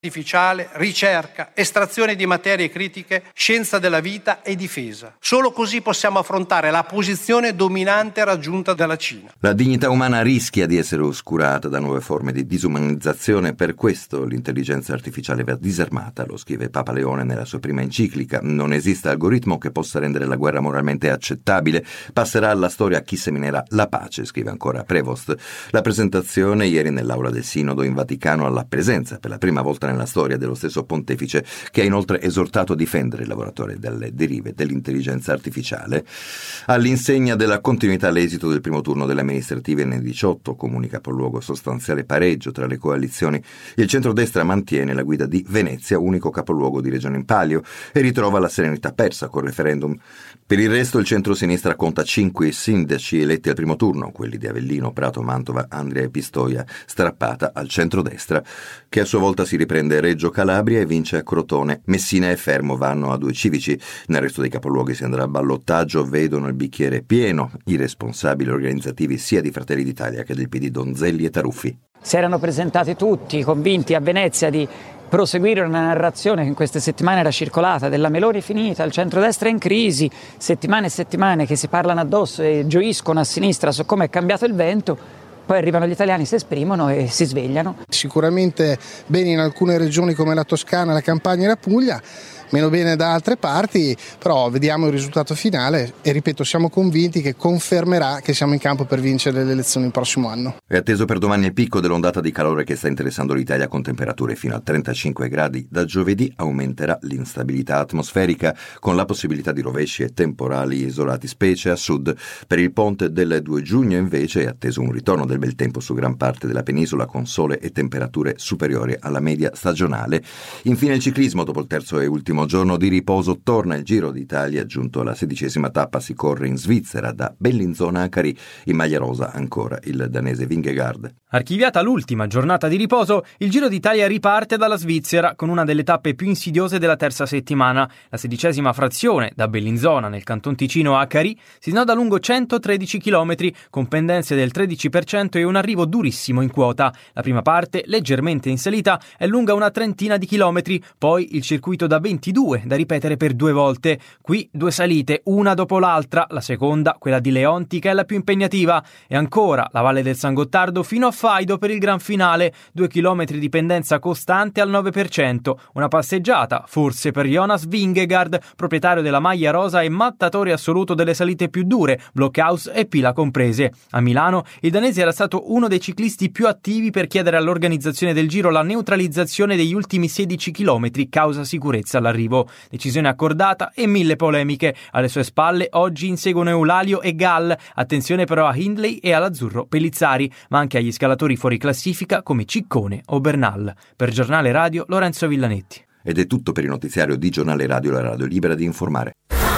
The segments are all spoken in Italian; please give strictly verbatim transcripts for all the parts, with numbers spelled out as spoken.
artificiale, ricerca, estrazione di materie critiche, scienza della vita e difesa. Solo così possiamo affrontare la posizione dominante raggiunta dalla Cina. La dignità umana rischia di essere oscurata da nuove forme di disumanizzazione, per questo l'intelligenza artificiale va disarmata, lo scrive Papa Leone nella sua prima enciclica. Non esiste algoritmo che possa rendere la guerra moralmente accettabile, passerà alla storia chi seminerà la pace, scrive ancora Prevost. La presentazione ieri nell'aula del Sinodo in Vaticano alla presenza per la prima volta nella storia dello stesso pontefice, che ha inoltre esortato a difendere il lavoratore dalle derive dell'intelligenza artificiale. All'insegna della continuità l'esito del primo turno delle amministrative nel diciotto comunica per luogo sostanziale pareggio tra le coalizioni. Il centrodestra mantiene la guida di Venezia, unico capoluogo di regione in palio, e ritrova la serenità persa col referendum. Per il resto il centro-sinistra conta cinque sindaci eletti al primo turno, quelli di Avellino, Prato, Mantova, Andria e Pistoia, strappata al centrodestra, che a sua volta si riprende Reggio Calabria e vince a Crotone. Messina e Fermo vanno a due civici. Nel resto dei capoluoghi si andrà a ballottaggio, vedono il bicchiere pieno i responsabili organizzativi sia di Fratelli d'Italia che del P D Donzelli e Taruffi. Si erano presentati tutti convinti a Venezia di proseguire una narrazione che in queste settimane era circolata della Meloni è finita, il centrodestra è in crisi, settimane e settimane che si parlano addosso e gioiscono a sinistra su come è cambiato il vento. Poi arrivano gli italiani, si esprimono e si svegliano. Sicuramente bene in alcune regioni come la Toscana, la Campania e la Puglia, meno bene da altre parti, però vediamo il risultato finale e ripeto, siamo convinti che confermerà che siamo in campo per vincere le elezioni il prossimo anno. È atteso per domani il picco dell'ondata di calore che sta interessando l'Italia con temperature fino a trentacinque gradi. Da giovedì aumenterà l'instabilità atmosferica con la possibilità di rovesci e temporali isolati, specie a sud. Per il ponte del due giugno invece è atteso un ritorno del bel tempo su gran parte della penisola con sole e temperature superiori alla media stagionale. Infine il ciclismo, dopo il terzo e ultimo giorno di riposo torna il Giro d'Italia, giunto alla sedicesima tappa si corre in Svizzera da Bellinzona a Carì, in maglia rosa ancora il danese Vingegaard. Archiviata l'ultima giornata di riposo, il Giro d'Italia riparte dalla Svizzera con una delle tappe più insidiose della terza settimana. La sedicesima frazione da Bellinzona nel Canton Ticino a Carì si snoda lungo centotredici chilometri con pendenze del tredici per cento e un arrivo durissimo in quota. La prima parte, leggermente in salita, è lunga una trentina di chilometri, poi il circuito da ventidue da ripetere per due volte. Qui due salite, una dopo l'altra, la seconda, quella di Leontica, è la più impegnativa, e ancora la Valle del San Gottardo fino a Faido per il gran finale, due chilometri di pendenza costante al nove per cento, una passeggiata, forse per Jonas Vingegaard, proprietario della maglia rosa e mattatore assoluto delle salite più dure, Blockhaus e Pila comprese. A Milano il danese era stato uno dei ciclisti più attivi per chiedere all'organizzazione del Giro la neutralizzazione degli ultimi sedici chilometri causa sicurezza all'arrivo. Decisione accordata e mille polemiche. Alle sue spalle oggi inseguono Eulalio e Gall. Attenzione però a Hindley e all'azzurro Pellizzari, ma anche agli scalatori fuori classifica come Ciccone o Bernal. Per Giornale Radio, Lorenzo Villanetti. Ed è tutto per il notiziario di Giornale Radio, la radio libera di informare.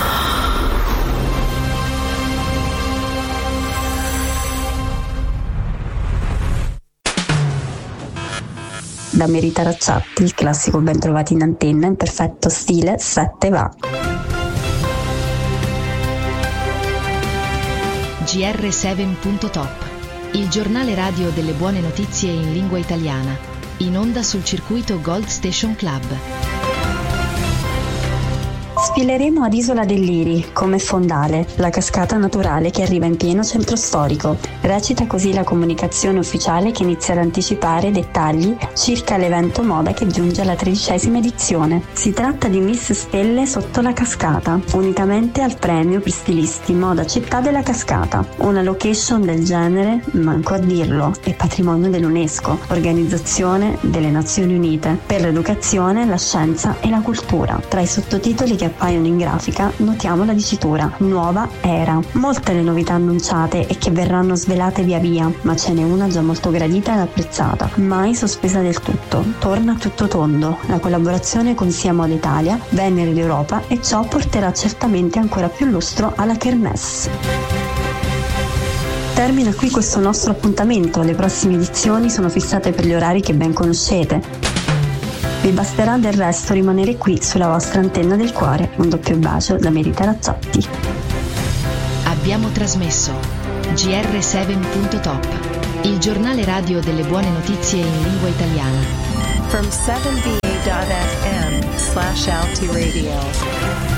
Da Merita Racciatti, il classico ben trovati in antenna in perfetto stile sette va. G R sette punto top, il giornale radio delle buone notizie in lingua italiana, in onda sul circuito Gold Station Club. Sfileremo ad Isola del Liri, come fondale, la cascata naturale che arriva in pieno centro storico. Recita così la comunicazione ufficiale che inizia ad anticipare dettagli circa l'evento moda che giunge alla tredicesima edizione. Si tratta di Miss Stelle sotto la cascata, unitamente al premio per stilisti moda città della cascata. Una location del genere, manco a dirlo, è patrimonio dell'UNESCO, Organizzazione delle Nazioni Unite per l'educazione, la scienza e la cultura. Tra i sottotitoli che appaiono in grafica notiamo la dicitura Nuova Era. Molte le novità annunciate e che verranno svelate via via, ma ce n'è una già molto gradita ed apprezzata, mai sospesa del tutto. Torna a tutto tondo la collaborazione con Sia Moda Italia, Venere d'Europa, e ciò porterà certamente ancora più lustro alla Kermesse. Termina qui questo nostro appuntamento, le prossime edizioni sono fissate per gli orari che ben conoscete. Vi basterà del resto rimanere qui sulla vostra antenna del cuore. Un doppio bacio da Merita Racciatti. Abbiamo trasmesso G R sette punto top, il giornale radio delle buone notizie in lingua italiana. from seven b a dot f m slash Alti Radio.